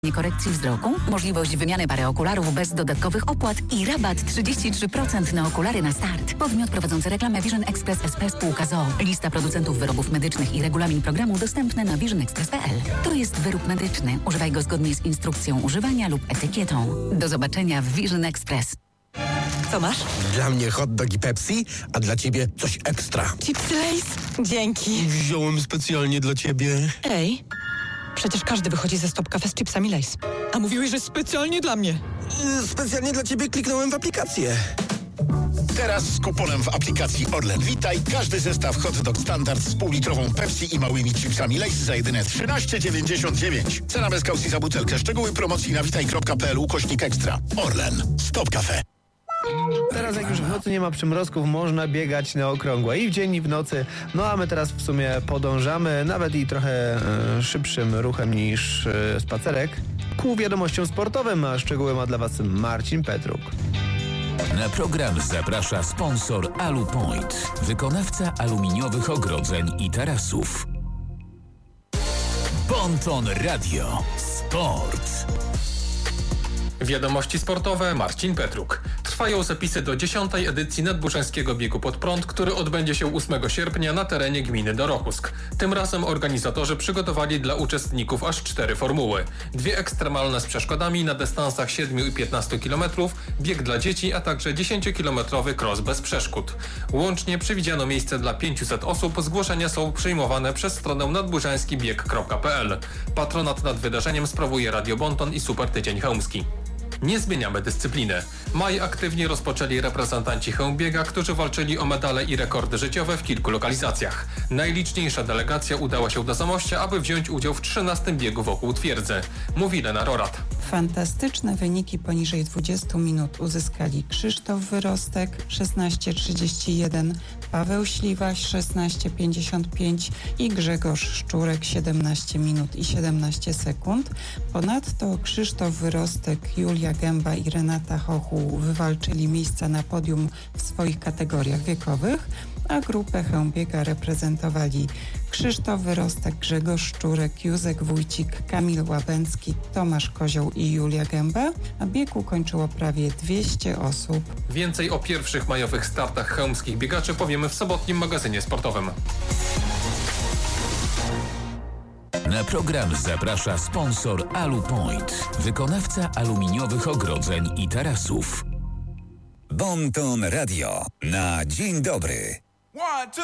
korekcji wzroku, możliwość wymiany pary okularów bez dodatkowych opłat i rabat 33% na okulary na start. Podmiot prowadzący reklamę Vision Express SP spółka z o.o. Lista producentów wyrobów medycznych i regulamin programu dostępne na visionexpress.pl. To jest wyrób medyczny. Używaj go zgodnie z instrukcją używania lub etykietą. Do zobaczenia w Vision Express. Co masz? Dla mnie hot dog i Pepsi, a dla ciebie coś ekstra. Chipsy Lay's? Dzięki. Wziąłem specjalnie dla ciebie. Ej, przecież każdy wychodzi ze Stop Cafe z chipsami Lay's. A mówiłeś, że specjalnie dla mnie. Specjalnie dla ciebie kliknąłem w aplikację. Teraz z kuponem w aplikacji Orlen Witaj każdy zestaw hot dog standard z półlitrową Pepsi i małymi chipsami Lay's za jedyne 13,99. Cena bez kaucji za butelkę. Szczegóły promocji na witaj.pl/ekstra. Orlen. Stop Cafe. Teraz jak już w nocy nie ma przymrozków, można biegać na okrągło i w dzień i w nocy. No a my teraz w sumie podążamy nawet i trochę szybszym ruchem niż spacerek ku wiadomościom sportowym, a szczegóły ma dla Was Marcin Petruk. Na program zaprasza sponsor Alupoint, wykonawca aluminiowych ogrodzeń i tarasów. Bonton Radio Sport. Wiadomości sportowe, Marcin Petruk. Trwają zapisy do 10. edycji nadburzańskiego biegu pod prąd, który odbędzie się 8 sierpnia na terenie gminy Dorochusk. Tym razem organizatorzy przygotowali dla uczestników aż 4 formuły. 2 ekstremalne z przeszkodami na dystansach 7 i 15 km, bieg dla dzieci, a także 10-kilometrowy cross bez przeszkód. Łącznie przewidziano miejsce dla 500 osób, zgłoszenia są przyjmowane przez stronę nadburzańskibieg.pl. Patronat nad wydarzeniem sprawuje Radio Bonton i Super Tydzień Chełmski. Nie zmieniamy dyscypliny. Maj aktywnie rozpoczęli reprezentanci Chełmbiega, którzy walczyli o medale i rekordy życiowe w kilku lokalizacjach. Najliczniejsza delegacja udała się do Zamościa, aby wziąć udział w 13. biegu wokół twierdzy. Mówi Lena Rorat. Fantastyczne wyniki poniżej 20 minut uzyskali Krzysztof Wyrostek 16:31, Paweł Śliwaś 16:55 i Grzegorz Szczurek 17 minut i 17 sekund. Ponadto Krzysztof Wyrostek, Julia Gęba i Renata Hochu wywalczyli miejsca na podium w swoich kategoriach wiekowych, a grupę Chełmbiega reprezentowali Krzysztof Wyrostek, Grzegorz Szczurek, Józek Wójcik, Kamil Łabęcki, Tomasz Kozioł i Julia Gęba, a bieg ukończyło prawie 200 osób. Więcej o pierwszych majowych startach chełmskich biegaczy powiemy w sobotnim magazynie sportowym. Na program zaprasza sponsor Alupoint, wykonawca aluminiowych ogrodzeń i tarasów. Bonton Radio na dzień dobry.